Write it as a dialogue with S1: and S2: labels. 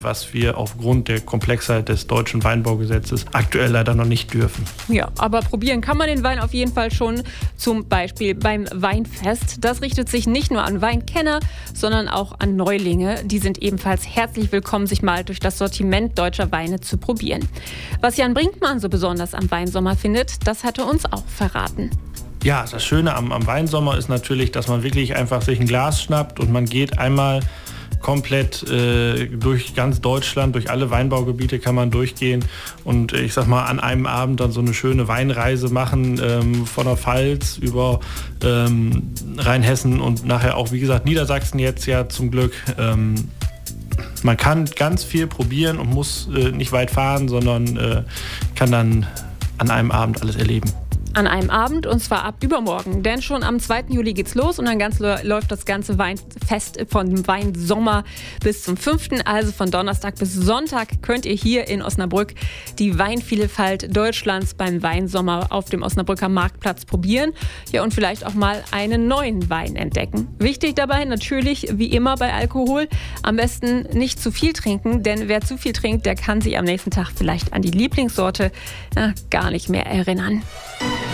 S1: was wir aufgrund der Komplexheit des deutschen Weinbaugesetzes aktuell leider noch nicht dürfen.
S2: Ja, aber probieren kann man den Wein auf jeden Fall schon, zum Beispiel beim Weinfest. Das richtet sich nicht nur an Weinkenner, sondern auch an Neulinge. Die sind ebenfalls herzlich willkommen, sich mal durch das Sortiment deutscher Weine zu probieren. Was Jan Brinkmann so besonders am Weinsommer findet, das hat er uns auch verraten.
S1: Ja, das Schöne am Weinsommer ist natürlich, dass man wirklich einfach sich ein Glas schnappt und man geht einmal komplett durch ganz Deutschland, durch alle Weinbaugebiete kann man durchgehen und ich sag mal an einem Abend dann so eine schöne Weinreise machen, von der Pfalz über Rheinhessen und nachher auch, wie gesagt, Niedersachsen jetzt ja zum Glück. Man kann ganz viel probieren und muss nicht weit fahren, sondern kann dann an einem Abend alles erleben.
S2: An einem Abend, und zwar ab übermorgen. Denn schon am 2. Juli geht's los und dann läuft das ganze Weinfest von Weinsommer bis zum 5. Also von Donnerstag bis Sonntag könnt ihr hier in Osnabrück die Weinvielfalt Deutschlands beim Weinsommer auf dem Osnabrücker Marktplatz probieren. Ja, und vielleicht auch mal einen neuen Wein entdecken. Wichtig dabei natürlich, wie immer bei Alkohol, am besten nicht zu viel trinken, denn wer zu viel trinkt, der kann sich am nächsten Tag vielleicht an die Lieblingssorte gar nicht mehr erinnern.